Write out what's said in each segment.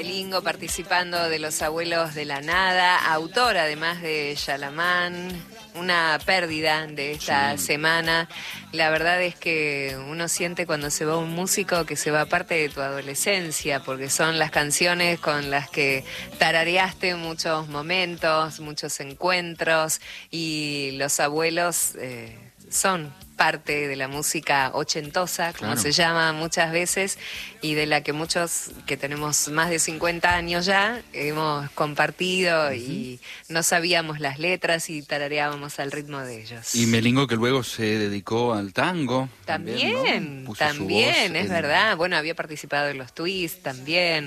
Melingo participando de Los Abuelos de la Nada, autor además de Yalamán, una pérdida de esta semana. La verdad es que uno siente cuando se va un músico que se va parte de tu adolescencia, porque son las canciones con las que tarareaste muchos momentos, muchos encuentros, y Los Abuelos son parte de la música ochentosa, como se llama muchas veces, y de la que muchos que tenemos más de 50 años ya hemos compartido y no sabíamos las letras y tarareábamos al ritmo de ellos. Y Melingo, que luego se dedicó al tango. También, ¿no? también, es verdad. Bueno, había participado en los Twists también.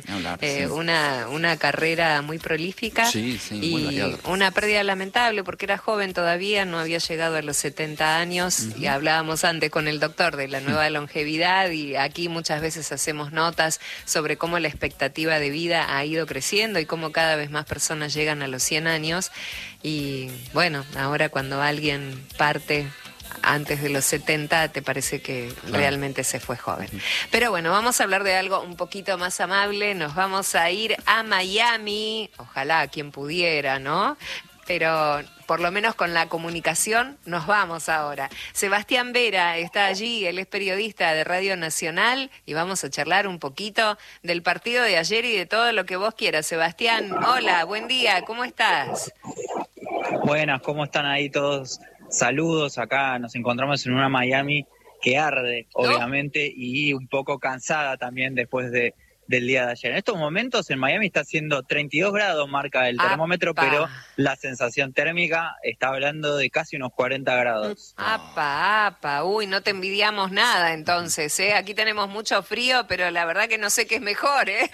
Una carrera muy prolífica y una pérdida lamentable porque era joven todavía, no había llegado a los 70 años y hablábamos antes con el doctor de la nueva longevidad, y aquí muchas veces hacemos notas sobre cómo la expectativa de vida ha ido creciendo y cómo cada vez más personas llegan a los 100 años. Y bueno, ahora cuando alguien parte antes de los 70, te parece que realmente se fue joven. Pero bueno, vamos a hablar de algo un poquito más amable. Nos vamos a ir a Miami. Ojalá quien pudiera, ¿no? Pero por lo menos con la comunicación nos vamos ahora. Sebastián Vera está allí, él es periodista de Radio Nacional y vamos a charlar un poquito del partido de ayer y de todo lo que vos quieras. Sebastián, hola, buen día, ¿cómo estás? Buenas, ¿cómo están ahí todos? Saludos, acá nos encontramos en una Miami que arde, obviamente, y un poco cansada también después del día de ayer. En estos momentos en Miami está haciendo 32 grados, marca el termómetro, pero la sensación térmica está hablando de casi unos 40 grados. Uy, no te envidiamos nada entonces, ¿eh? Aquí tenemos mucho frío, pero la verdad que no sé qué es mejor, ¿eh?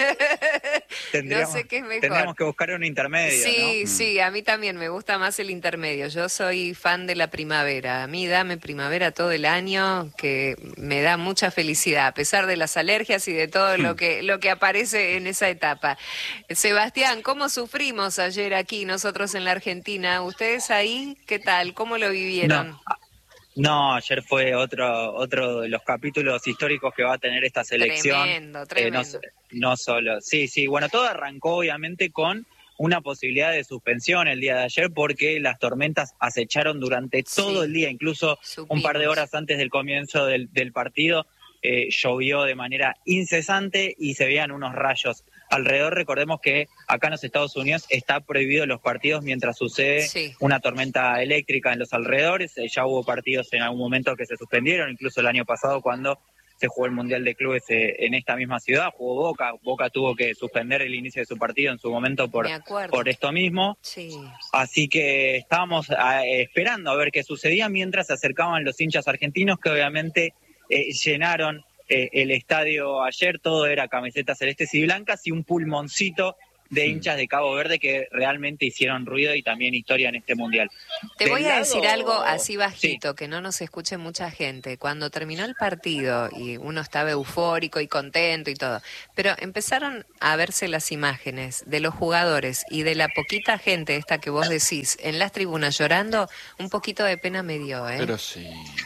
No sé qué es mejor. Tendríamos que buscar un intermedio, Sí, ¿no? sí, a mí también me gusta más el intermedio. Yo soy fan de la primavera. A mí dame primavera todo el año, que me da mucha felicidad, a pesar de las alergias y de todo lo que aparece en esa etapa. Sebastián, ¿cómo sufrimos ayer aquí nosotros en la Argentina? ¿Ustedes ahí qué tal? ¿Cómo lo vivieron? No, ayer fue otro de los capítulos históricos que va a tener esta selección. Tremendo. No solo. Sí, bueno, todo arrancó obviamente con una posibilidad de suspensión el día de ayer porque las tormentas acecharon durante todo el día, incluso un par de horas antes del comienzo del partido. Llovió de manera incesante y se veían unos rayos alrededor. Recordemos que acá en los Estados Unidos está prohibido los partidos mientras sucede una tormenta eléctrica en los alrededores. Ya hubo partidos en algún momento que se suspendieron, incluso el año pasado cuando se jugó el Mundial de Clubes en esta misma ciudad, jugó Boca tuvo que suspender el inicio de su partido en su momento por esto mismo. Así que estábamos esperando a ver qué sucedía mientras se acercaban los hinchas argentinos, que obviamente llenaron el estadio ayer. Todo era camisetas celestes y blancas y un pulmoncito de hinchas de Cabo Verde que realmente hicieron ruido y también historia en este mundial. Te voy a decir algo así bajito, que no nos escuche mucha gente. Cuando terminó el partido y uno estaba eufórico y contento y todo, pero empezaron a verse las imágenes de los jugadores y de la poquita gente esta que vos decís en las tribunas llorando, un poquito de pena me dio, ¿eh? Pero sí.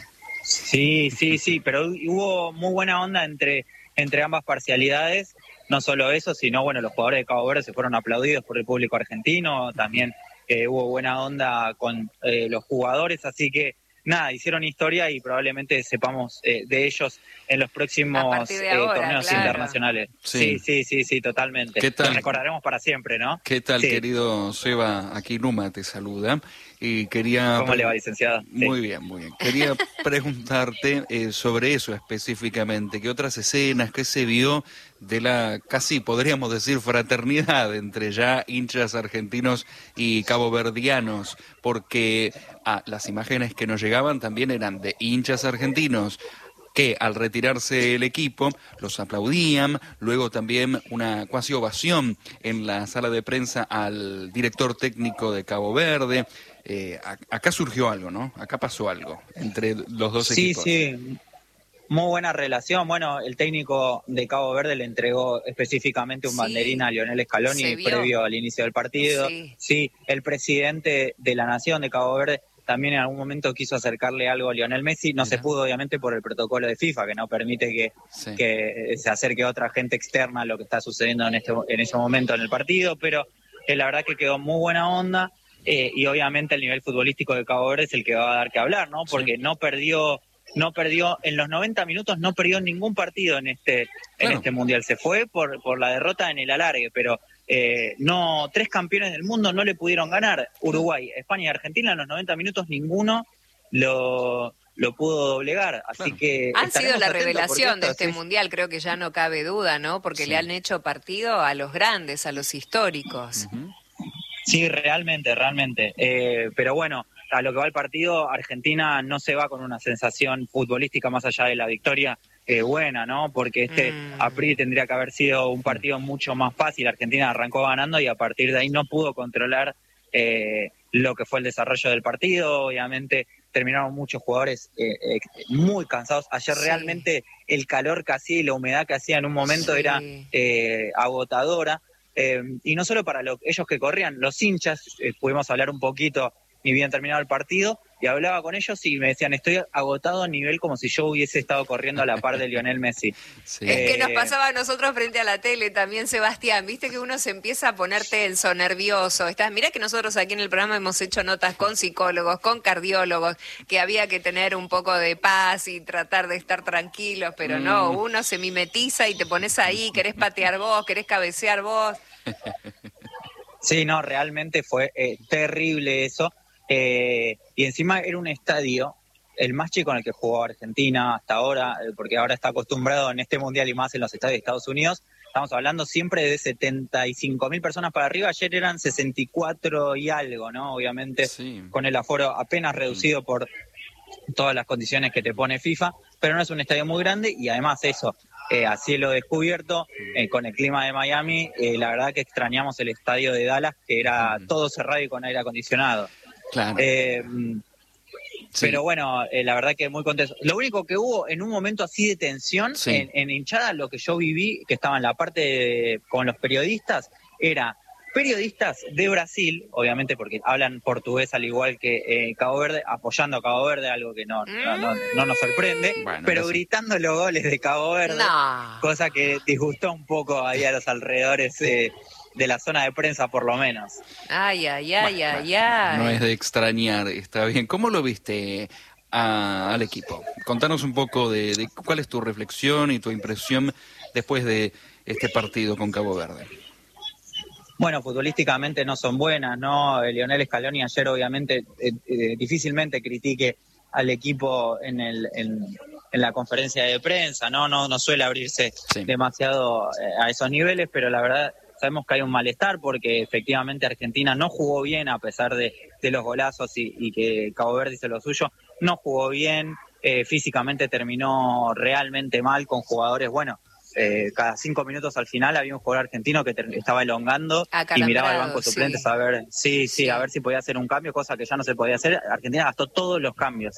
Sí, pero hubo muy buena onda entre ambas parcialidades. No solo eso, sino bueno, los jugadores de Cabo Verde se fueron aplaudidos por el público argentino, también hubo buena onda con los jugadores, así que nada, hicieron historia y probablemente sepamos de ellos en los próximos torneos internacionales. Sí, totalmente. ¿Qué tal? Los recordaremos para siempre, ¿no? ¿Qué tal, querido Seba? Aquí Numa te saluda. Y quería... ¿Cómo le va, licenciado? Muy bien. Quería preguntarte sobre eso específicamente. ¿Qué otras escenas, qué se vio de la, casi podríamos decir, fraternidad entre ya hinchas argentinos y caboverdianos? Porque las imágenes que nos llegaban también eran de hinchas argentinos que al retirarse el equipo los aplaudían, luego también una cuasi ovación en la sala de prensa al director técnico de Cabo Verde. Acá surgió algo, ¿no? Acá pasó algo entre los dos equipos. Sí, muy buena relación. Bueno, el técnico de Cabo Verde le entregó específicamente un banderín a Lionel Scaloni previo al inicio del partido. Sí, el presidente de la Nación de Cabo Verde también en algún momento quiso acercarle algo a Lionel Messi, no se pudo obviamente por el protocolo de FIFA, que no permite que se acerque otra gente externa a lo que está sucediendo en ese momento en el partido, pero la verdad que quedó muy buena onda, y obviamente el nivel futbolístico de Cabo Verde es el que va a dar que hablar, ¿no? Porque no perdió en los 90 minutos, no perdió ningún partido en este Mundial. Se fue por la derrota en el alargue, pero no, 3 campeones del mundo no le pudieron ganar. Uruguay, España y Argentina en los 90 minutos ninguno lo pudo doblegar, así que han sido la revelación de este Mundial, creo que ya no cabe duda, ¿no? Porque le han hecho partido a los grandes, a los históricos. Sí, realmente, pero bueno, a lo que va el partido, Argentina no se va con una sensación futbolística más allá de la victoria buena, ¿no? Porque a priori tendría que haber sido un partido mucho más fácil. Argentina arrancó ganando y a partir de ahí no pudo controlar lo que fue el desarrollo del partido. Obviamente terminaron muchos jugadores muy cansados. Ayer realmente el calor que hacía y la humedad que hacía en un momento era agotadora. Y no solo para ellos que corrían, los hinchas, pudimos hablar un poquito ni bien terminado el partido, y hablaba con ellos y me decían, estoy agotado a nivel como si yo hubiese estado corriendo a la par de Lionel Messi. Sí. Es que nos pasaba a nosotros frente a la tele también, Sebastián, viste que uno se empieza a poner tenso, nervioso. Mirá que nosotros aquí en el programa hemos hecho notas con psicólogos, con cardiólogos, que había que tener un poco de paz y tratar de estar tranquilos, pero no, uno se mimetiza y te pones ahí, querés patear vos, querés cabecear vos. Sí, no, realmente fue terrible eso. Y encima era un estadio, el más chico en el que jugó Argentina hasta ahora, porque ahora está acostumbrado en este Mundial y más en los estadios de Estados Unidos. Estamos hablando siempre de 75.000 personas para arriba. Ayer eran 64 y algo, ¿no? Obviamente con el aforo apenas reducido por todas las condiciones que te pone FIFA, pero no es un estadio muy grande y además eso, a cielo descubierto, con el clima de Miami, la verdad que extrañamos el estadio de Dallas, que era todo cerrado y con aire acondicionado. Claro. Pero bueno, la verdad que muy contento. Lo único que hubo en un momento así de tensión en hinchada, lo que yo viví, que estaba en la parte con los periodistas, era periodistas de Brasil, obviamente porque hablan portugués al igual que Cabo Verde, apoyando a Cabo Verde, algo que no nos sorprende, pero gritando los goles de Cabo Verde, cosa que disgustó un poco ahí a los alrededores de la zona de prensa, por lo menos. Ay. No es de extrañar, está bien. ¿Cómo lo viste al equipo? Contanos un poco de cuál es tu reflexión y tu impresión después de este partido con Cabo Verde. Bueno, futbolísticamente no son buenas, ¿no? Lionel Scaloni ayer obviamente difícilmente critique al equipo en la conferencia de prensa, no suele abrirse demasiado a esos niveles, pero la verdad sabemos que hay un malestar porque efectivamente Argentina no jugó bien a pesar de los golazos y que Cabo Verde hizo lo suyo, no jugó bien, físicamente terminó realmente mal con jugadores, cada 5 minutos al final había un jugador argentino que estaba elongando y miraba al banco de suplentes a ver a ver si podía hacer un cambio, cosa que ya no se podía hacer. Argentina gastó todos los cambios,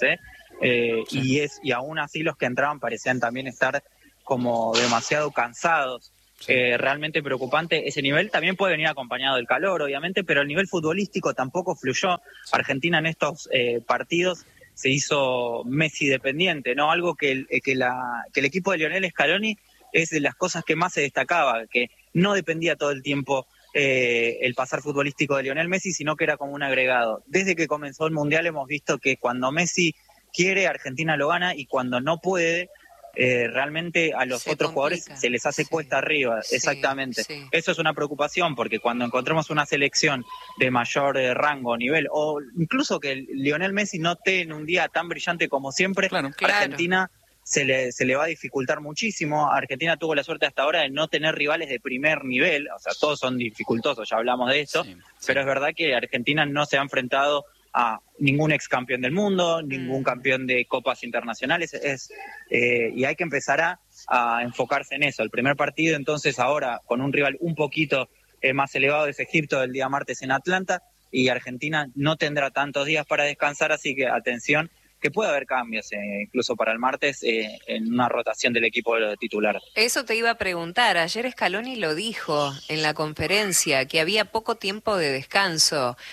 y aún así los que entraban parecían también estar como demasiado cansados. Realmente preocupante ese nivel. También puede venir acompañado del calor, obviamente, pero el nivel futbolístico tampoco fluyó. Argentina en estos partidos se hizo Messi dependiente, ¿no? Algo que el equipo de Lionel Scaloni es de las cosas que más se destacaba, que no dependía todo el tiempo el pasar futbolístico de Lionel Messi, sino que era como un agregado. Desde que comenzó el Mundial hemos visto que cuando Messi quiere, Argentina lo gana, y cuando no puede, realmente a los otros jugadores se les hace cuesta arriba. Exactamente. Eso es una preocupación, porque cuando encontramos una selección de mayor rango, nivel, o incluso que Lionel Messi no esté en un día tan brillante como siempre, Argentina se le va a dificultar muchísimo. Argentina tuvo la suerte hasta ahora de no tener rivales de primer nivel, o sea, todos son dificultosos, ya hablamos de esto, pero es verdad que Argentina no se ha enfrentado a ningún ex campeón del mundo, ningún campeón de copas internacionales, y hay que empezar a enfocarse en eso. El primer partido, entonces, ahora con un rival un poquito más elevado, es Egipto el día martes en Atlanta, y Argentina no tendrá tantos días para descansar, así que atención, que puede haber cambios, incluso para el martes, en una rotación del equipo titular. Eso te iba a preguntar. Ayer Scaloni lo dijo en la conferencia, que había poco tiempo de descanso.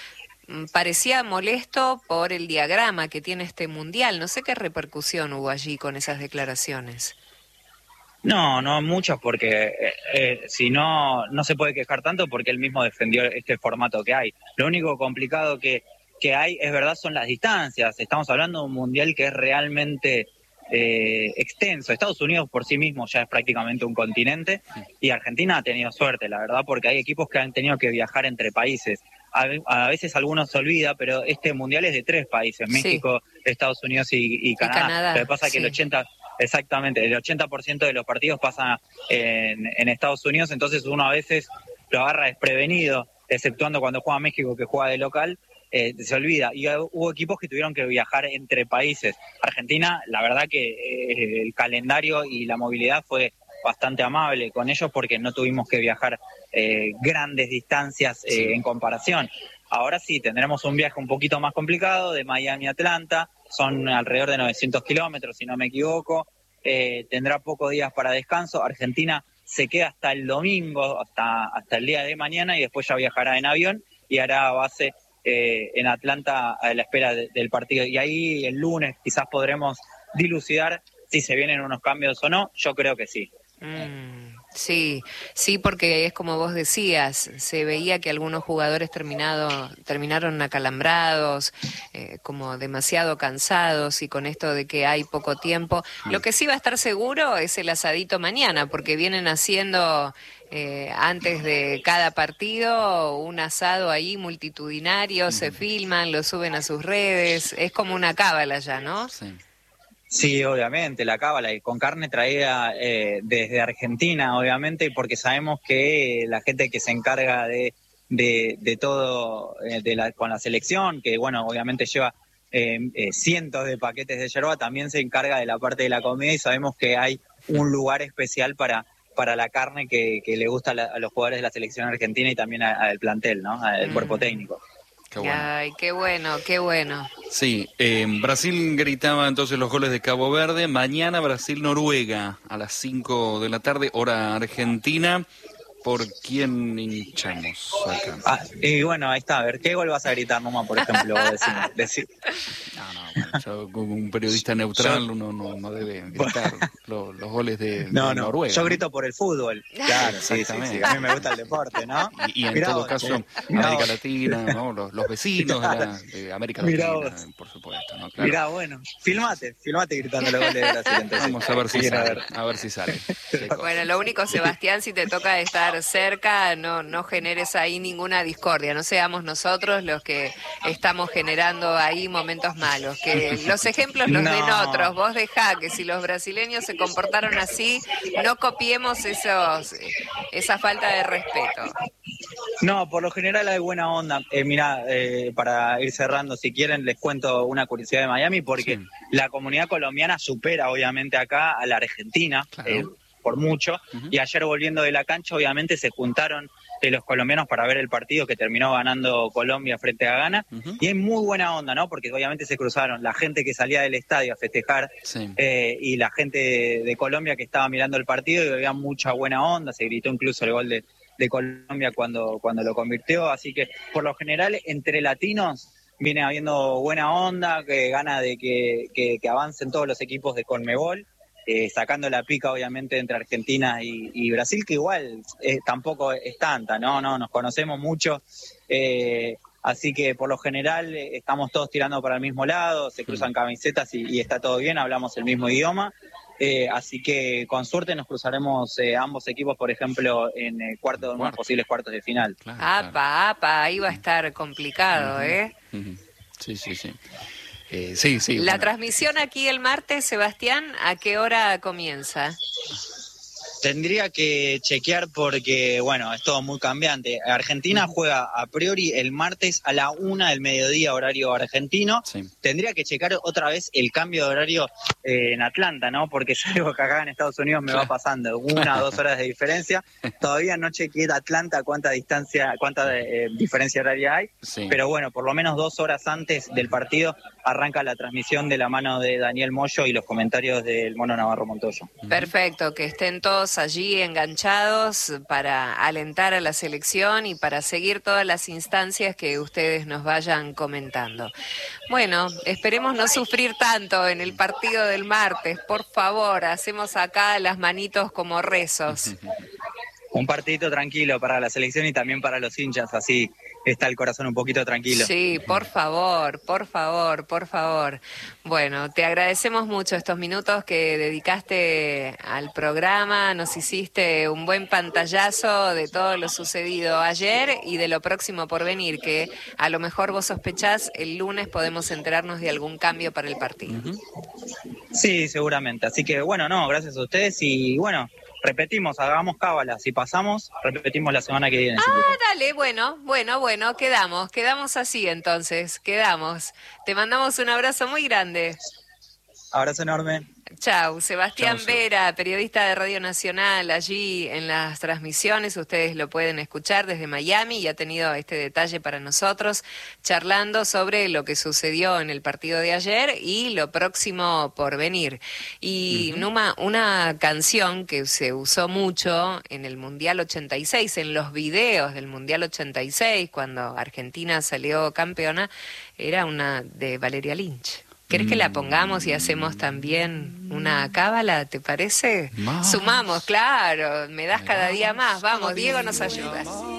parecía molesto por el diagrama que tiene este mundial. No sé qué repercusión hubo allí con esas declaraciones. No muchas, porque si no se puede quejar tanto porque él mismo defendió este formato que hay. Lo único complicado que hay, es verdad, son las distancias. Estamos hablando de un mundial que es realmente extenso. Estados Unidos por sí mismo ya es prácticamente un continente y Argentina ha tenido suerte, la verdad, porque hay equipos que han tenido que viajar entre países. A veces algunos se olvida, pero este mundial es de 3 países, México, Estados Unidos y Canadá. Lo que pasa es que el 80% de los partidos pasan en Estados Unidos, entonces uno a veces lo agarra desprevenido, exceptuando cuando juega México, que juega de local, se olvida. Y hubo equipos que tuvieron que viajar entre países. Argentina, la verdad que el calendario y la movilidad fue bastante amable con ellos porque no tuvimos que viajar grandes distancias en comparación. Ahora sí, tendremos un viaje un poquito más complicado de Miami a Atlanta, son alrededor de 900 kilómetros, si no me equivoco, tendrá pocos días para descanso. Argentina se queda hasta el domingo, hasta el día de mañana, y después ya viajará en avión y hará base en Atlanta a la espera del partido. Y ahí el lunes quizás podremos dilucidar si se vienen unos cambios o no. Yo creo que sí. Sí, porque es como vos decías, se veía que algunos jugadores terminaron acalambrados, como demasiado cansados, y con esto de que hay poco tiempo. Lo que sí va a estar seguro es el asadito mañana, porque vienen haciendo antes de cada partido un asado ahí multitudinario, se filman, lo suben a sus redes, es como una cábala ya, ¿no? Sí, obviamente, la cábala, y con carne traída desde Argentina, obviamente, porque sabemos que la gente que se encarga de todo con la selección, que bueno, obviamente lleva cientos de paquetes de yerba, también se encarga de la parte de la comida, y sabemos que hay un lugar especial para la carne que le gusta a los jugadores de la selección argentina y también al plantel, ¿no? Al cuerpo técnico. Qué bueno. Ay, qué bueno. Sí, Brasil gritaba entonces los goles de Cabo Verde. Mañana Brasil-Noruega a las 5 de la tarde, hora argentina. ¿Por quién hinchamos acá? Y bueno, ahí está. A ver, ¿qué gol vas a gritar, nomás, por ejemplo? Decir. No, yo como un periodista neutral no debe gritar los goles de Noruega. Yo grito por el fútbol. Claro, sí. A mí me gusta el deporte, ¿no? Y en todo caso, América Latina, ¿no? Los vecinos de América Latina, por supuesto, ¿no? Claro. Mirá, bueno, filmate gritando los goles de Brasil. Entonces. Vamos a ver si sale. Bueno, lo único, Sebastián, si te toca estar cerca, no generes ahí ninguna discordia, no seamos nosotros los que estamos generando ahí momentos malos, que los ejemplos los den otros, vos dejá que si los brasileños se comportaron así, no copiemos esa falta de respeto. No, por lo general hay buena onda. Mirá, para ir cerrando, si quieren, les cuento una curiosidad de Miami, porque la comunidad colombiana supera obviamente acá a la argentina, claro. Por mucho, y ayer volviendo de la cancha obviamente se juntaron los colombianos para ver el partido que terminó ganando Colombia frente a Ghana, y hay muy buena onda, ¿no? Porque obviamente se cruzaron la gente que salía del estadio a festejar y la gente de Colombia que estaba mirando el partido, y había mucha buena onda, se gritó incluso el gol de Colombia cuando lo convirtió, así que por lo general entre latinos viene habiendo buena onda, que gana de que avancen todos los equipos de Conmebol, sacando la pica obviamente entre Argentina y Brasil, que igual tampoco es tanta, no nos conocemos mucho, así que por lo general estamos todos tirando para el mismo lado, se cruzan camisetas y está todo bien, hablamos el mismo idioma, así que con suerte nos cruzaremos ambos equipos, por ejemplo, en unos posibles cuartos de final. Claro. Ahí va a estar complicado, Sí. Sí. La transmisión aquí el martes, Sebastián, ¿a qué hora comienza? Tendría que chequear porque, bueno, es todo muy cambiante. Argentina juega a priori el martes a la 1 del mediodía, horario argentino. Sí. Tendría que checar otra vez el cambio de horario en Atlanta, ¿no? Porque es algo que acá en Estados Unidos me va pasando, 1 o 2 horas de diferencia. Todavía no chequeé Atlanta cuánta diferencia horaria hay. Sí. Pero bueno, por lo menos 2 horas antes del partido arranca la transmisión de la mano de Daniel Moyo y los comentarios del Mono Navarro Montoya. Perfecto, que estén todos allí enganchados para alentar a la selección y para seguir todas las instancias que ustedes nos vayan comentando. Bueno, esperemos no sufrir tanto en el partido del martes, por favor, hacemos acá las manitos como rezos. Un partidito tranquilo para la selección y también para los hinchas, así está el corazón un poquito tranquilo. Sí, por favor, por favor, por favor. Bueno, te agradecemos mucho estos minutos que dedicaste al programa, nos hiciste un buen pantallazo de todo lo sucedido ayer y de lo próximo por venir, que a lo mejor vos sospechás el lunes podemos enterarnos de algún cambio para el partido. Sí, seguramente, así que bueno, gracias a ustedes y bueno, repetimos, hagamos cábala, si pasamos, repetimos la semana que viene. Dale, bueno, quedamos así entonces, quedamos. Te mandamos un abrazo muy grande. Abrazo enorme. Chau, Sebastián Vera, periodista de Radio Nacional, allí en las transmisiones, ustedes lo pueden escuchar desde Miami y ha tenido este detalle para nosotros, charlando sobre lo que sucedió en el partido de ayer y lo próximo por venir. Y Numa, una canción que se usó mucho en el Mundial 86, en los videos del Mundial 86, cuando Argentina salió campeona, era una de Valeria Lynch. ¿Querés que la pongamos y hacemos también una cábala, te parece? Sumamos, claro, me das cada día más. Vamos, Diego nos ayuda.